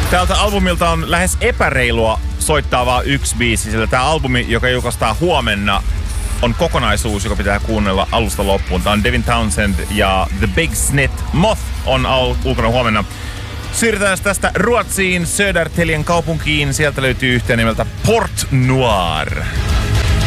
Tältä albumilta on lähes epäreilua soittaa vaan yksi biisi, sillä tää albumi, joka julkaistaan huomenna, on kokonaisuus, joka pitää kuunnella alusta loppuun. Tää on Devin Townsend ja The Big Snit. Moth on ulkona huomenna. Siirrytään tästä Ruotsiin, Södertäljen kaupunkiin. Sieltä löytyy yhteen nimeltä Port Noir.